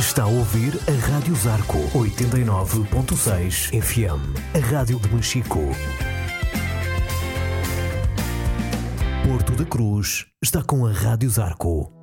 Está a ouvir a Rádio Zarco 89.6 FM, a rádio de Machico. Porto da Cruz está com a Rádio Zarco.